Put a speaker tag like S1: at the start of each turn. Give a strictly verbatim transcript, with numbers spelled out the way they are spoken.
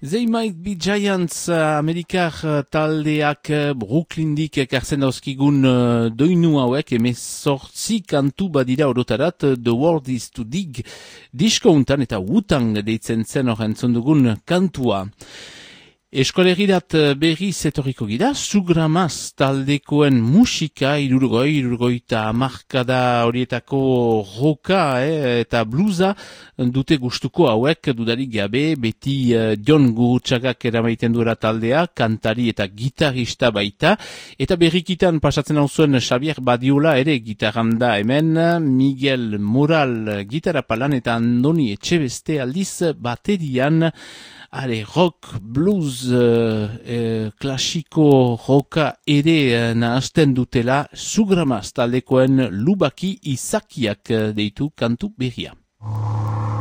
S1: They Might Be Giants, uh, Amerikar uh, taldeak uh, Brooklyndik ekartzen dauzkigun uh, doinu hauek, emezortzi kantu badira orotarat, uh, The World is Too Dig, disko untan eta Wu-Tang deitzen zen horren zondugun kantua. Eskolegirat berriz etorriko gira, Sugramaz taldekoen musika, irurgoi, irurgoita amarkada horietako roka eh, eta bluza dute gustuko hauek, dudarik gabe, beti uh, John Gurutxagak eramaiten duera taldea, kantari eta gitarista baita, eta berrikitan pasatzen hau zuen Xavier Badiola ere gitarran da hemen, Miguel Moral gitarra palan eta Andoni Etxebeste aldiz baterian. Are, rock, blues, uh, uh, klasiko roka ere uh, nahazten dutela, Sugramaz taldekoen Lubaki Izakiak uh, deitu kantu berria.